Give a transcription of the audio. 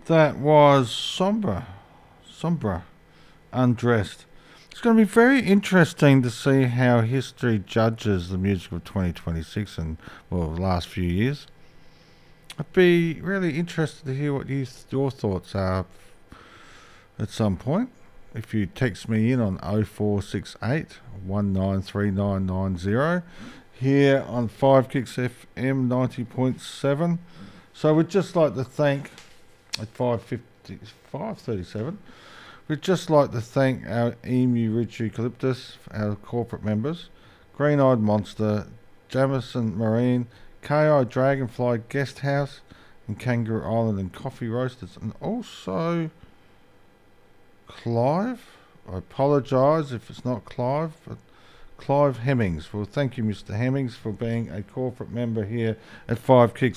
That was Sombra, Undressed. It's going to be very interesting to see how history judges the music of 2026 and, well, the last few years. I'd be really interested to hear what your thoughts are at some point. If you text me in on 0468 193990 here on 5 Kicks FM 90.7. So we'd just like to thank at 5:37. We'd just like to thank our Emu Ridge Eucalyptus, our corporate members, Green Eyed Monster, Jamison Marine, KI Dragonfly Guest House, and Kangaroo Island and Coffee Roasters, and also Clive. I apologise if it's not Clive, but Clive Hemmings. Well, thank you, Mr. Hemmings, for being a corporate member here at 5 Kicks